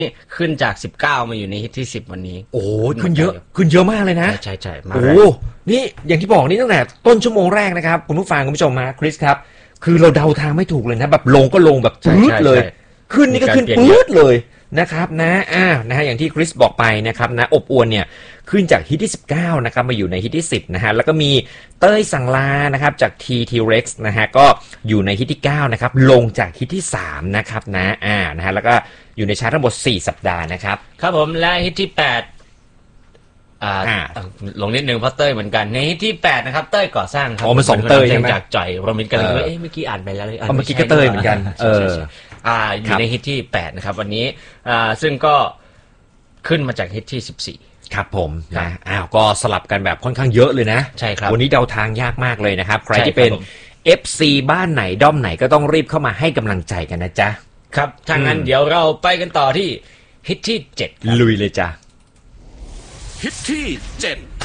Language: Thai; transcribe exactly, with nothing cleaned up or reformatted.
ขึ้นจากสิบเก้ามาอยู่ในฮิตที่สิบวันนี้โอ้ขึ้นเยอะขึ้นเยอะมากเลยนะใช่ใช่โอ้นี่อย่างที่บอกนี่ตั้งแต่ต้นชั่วโมงแรกนะครับคุณผู้ฟังคุณผู้ชมมาคริสครับคือเราเดาทางไม่ถูกเลยนะแบบลงก็ลงแบบปื๊ดเลยขึ้นนี่ก็ขึ้นปื๊ดเลยนะครับนะอ่านะฮะอย่างที่คริสบอกไปนะครับนะอบอวลเนี่ยขึ้นจากฮิตที่สิบเก้านะครับมาอยู่ในฮิตที่สิบนะฮะแล้วก็มีเต้ยสังลานะครับจาก ที ที Rex นะฮะก็อยู่ในฮิตที่เก้านะครับลงจากฮิตที่สามนะครับนะอ่านะฮะแล้วก็อยู่ในชาร์ตทั้งหมดสี่สัปดาห์นะครับครับผมและฮิตที่แปดอ่าลงนิดนึงเพราะเต้ยเหมือนกันในฮิตที่แปดนะครับเต้ยก่อสร้างครับอ๋อมันสองเต้ยใช่ไหมจากจ่อยโรมินกันเลยเอ๊ะเมื่อกี้อ่านไปแล้วเลยเมื่อกี้ก็เต้ยเหมือนกันเอออ่าอยู่ในฮิตที่แปดนะครับวันนี้อ่าซึ่งก็ขึ้นมาจากฮิตที่สิบสี่ครับผมนะอ้าวก็สลับกันแบบค่อนข้างเยอะเลยนะใช่ครับวันนี้เดาทางยากมากเลยนะครับใครที่เป็น เอฟ ซี บ้านไหนด้อมไหนก็ต้องรีบเข้ามาให้กำลังใจกันนะจ๊ะครับถ้างั้นเดี๋ยวเราไปกันต่อที่ฮิตที่เจ็ดลุยเลยจ้ะฮิตที่เจ็ด